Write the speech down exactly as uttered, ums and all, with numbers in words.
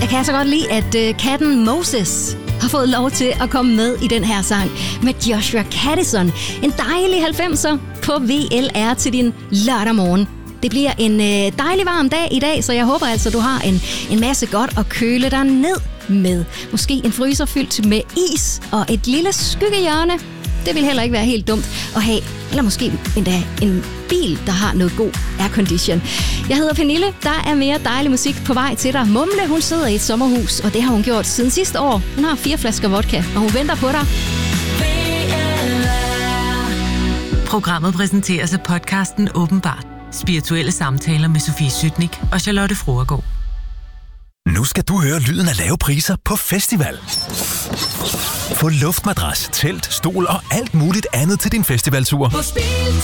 Jeg kan så godt lide, at uh, katten Moses har fået lov til at komme med i den her sang med Joshua Caddison. En dejlig halvfemser på V L R til din lørdag morgen. Det bliver en øh, dejlig varm dag i dag, så jeg håber altså, du har en, en masse godt at køle dig ned med. Måske en fryser fyldt med is og et lille skyggehjørne. Det vil heller ikke være helt dumt at have. Eller måske endda en bil, der har noget god aircondition. Jeg hedder Pernille. Der er mere dejlig musik på vej til dig. Mumle, hun sidder i et sommerhus, og det har hun gjort siden sidste år. Hun har fire flasker vodka, og hun venter på dig. Programmet præsenteres af podcasten Åbenbart. Spirituelle samtaler med Sofie Sytnik og Charlotte Froergaard. Nu skal du høre lyden af lave priser på festival. Få luftmadras, telt, stol og alt muligt andet til din festivaltur.